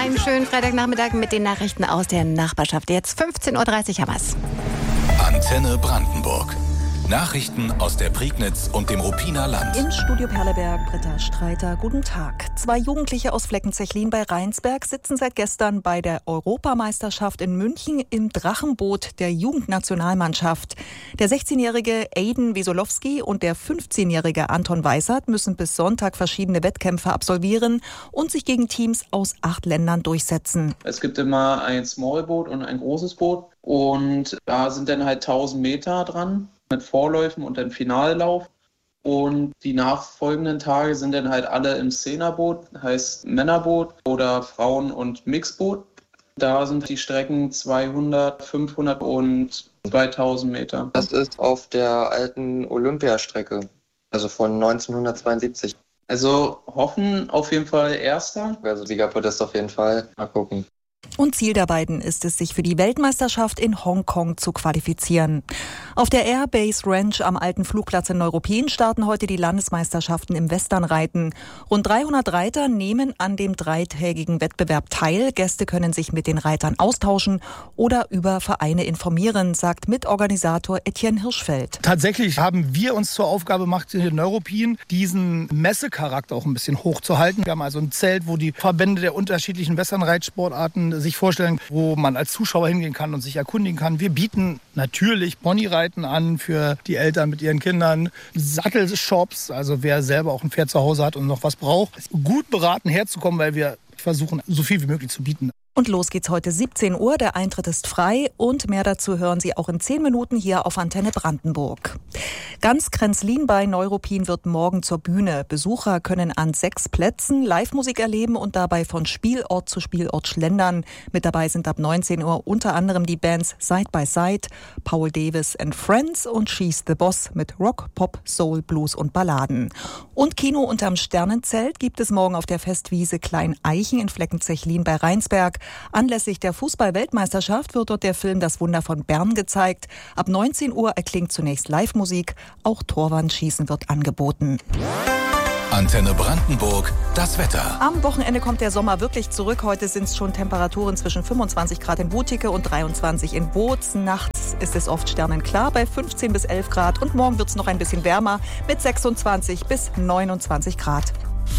Einen schönen Freitagnachmittag mit den Nachrichten aus der Nachbarschaft. Jetzt 15.30 Uhr haben wir's. Antenne Brandenburg. Nachrichten aus der Prignitz und dem Ruppiner Land. Im Studio Perleberg, Britta Streiter, guten Tag. 2 Jugendliche aus Fleckenzechlin bei Rheinsberg sitzen seit gestern bei der Europameisterschaft in München im Drachenboot der Jugendnationalmannschaft. Der 16-jährige Aiden Wiesolowski und der 15-jährige Anton Weissert müssen bis Sonntag verschiedene Wettkämpfe absolvieren und sich gegen Teams aus 8 Ländern durchsetzen. Es gibt immer ein Smallboot und ein großes Boot und da sind dann halt 1000 Meter dran mit Vorläufen und dann Finallauf. Und die nachfolgenden Tage sind dann halt alle im Zehnerboot, heißt Männerboot oder Frauen- und Mixboot. Da sind die Strecken 200, 500 und 2000 Meter. Das ist auf der alten Olympiastrecke, also von 1972. Also hoffen auf jeden Fall Erster. Also Siegerpodest auf jeden Fall. Mal gucken. Und Ziel der beiden ist es, sich für die Weltmeisterschaft in Hongkong zu qualifizieren. Auf der Airbase Ranch am alten Flugplatz in Neuruppin starten heute die Landesmeisterschaften im Westernreiten. Rund 300 Reiter nehmen an dem 3-tägigen Wettbewerb teil. Gäste können sich mit den Reitern austauschen oder über Vereine informieren, sagt Mitorganisator Etienne Hirschfeld. Tatsächlich haben wir uns zur Aufgabe gemacht, in Neuruppin diesen Messecharakter auch ein bisschen hochzuhalten. Wir haben also ein Zelt, wo die Verbände der unterschiedlichen Westernreitsportarten sich vorstellen, wo man als Zuschauer hingehen kann und sich erkundigen kann. Wir bieten natürlich Ponyreiten an für die Eltern mit ihren Kindern, Sattelshops, also wer selber auch ein Pferd zu Hause hat und noch was braucht, gut beraten herzukommen, weil wir versuchen, so viel wie möglich zu bieten. Und los geht's heute 17 Uhr. Der Eintritt ist frei und mehr dazu hören Sie auch in 10 Minuten hier auf Antenne Brandenburg. Ganz Kränzlin bei Neuruppin wird morgen zur Bühne. Besucher können an 6 Plätzen Live-Musik erleben und dabei von Spielort zu Spielort schlendern. Mit dabei sind ab 19 Uhr unter anderem die Bands Side by Side, Paul Davis and Friends und She's the Boss mit Rock, Pop, Soul, Blues und Balladen. Und Kino unterm Sternenzelt gibt es morgen auf der Festwiese Klein Eichen in Fleckenzechlin bei Rheinsberg. Anlässlich der Fußball-Weltmeisterschaft wird dort der Film Das Wunder von Bern gezeigt. Ab 19 Uhr erklingt zunächst Live-Musik. Auch Torwandschießen wird angeboten. Antenne Brandenburg, das Wetter. Am Wochenende kommt der Sommer wirklich zurück. Heute sind es schon Temperaturen zwischen 25 Grad in Butike und 23 in Boz. Nachts ist es oft sternenklar bei 15 bis 11 Grad. Und morgen wird es noch ein bisschen wärmer mit 26 bis 29 Grad.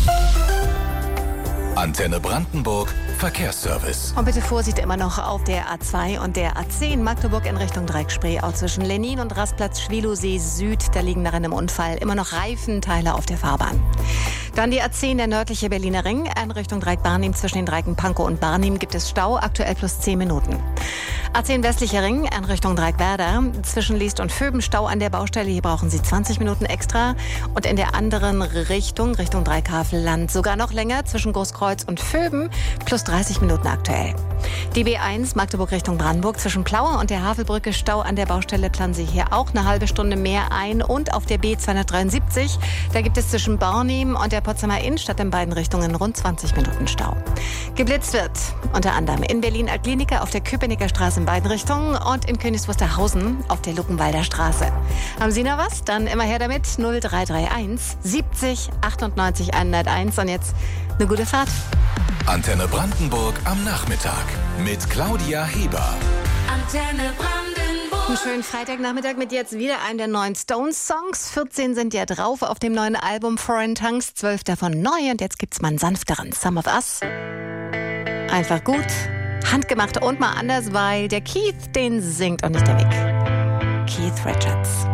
Antenne Brandenburg, Verkehrsservice. Und bitte Vorsicht immer noch auf der A2 und der A10 Magdeburg in Richtung Dreieckspree, auch zwischen Lenin und Rastplatz Schwilosee Süd. Da liegen nach einem Unfall immer noch Reifenteile auf der Fahrbahn. Dann die A10, der nördliche Berliner Ring. In Richtung Dreieck-Barnim zwischen den Dreicken Pankow und Barnim gibt es Stau, aktuell plus 10 Minuten. A10 westlicher Ring in Richtung Dreieck-Werder. Zwischen Liest und Vöben Stau an der Baustelle. Hier brauchen Sie 20 Minuten extra. Und in der anderen Richtung Dreieck-Havelland sogar noch länger zwischen Großkreuz und Vöben plus 30 Minuten aktuell. Die B1 Magdeburg Richtung Brandenburg zwischen Plaue und der Havelbrücke Stau an der Baustelle planen Sie hier auch eine halbe Stunde mehr ein. Und auf der B273, da gibt es zwischen Barnim und der Potsdamer Innenstadt in beiden Richtungen rund 20 Minuten Stau. Geblitzt wird unter anderem in Berlin-Altkliniker auf der Köpenicker Straße in beiden Richtungen und in Königs Wusterhausen auf der Luckenwalder Straße. Haben Sie noch was? Dann immer her damit 0331 70 98 101 und jetzt eine gute Fahrt. Antenne Brandenburg am Nachmittag mit Claudia Heber. Antenne Brandenburg. Einen schönen Freitagnachmittag mit jetzt wieder einem der neuen Stones-Songs. 14 sind ja drauf auf dem neuen Album Foreign Tongues, 12 davon neu und jetzt gibt's mal einen sanfteren Some of Us. Einfach gut, handgemacht und mal anders, weil der Keith, den singt und nicht der Mick. Keith Richards.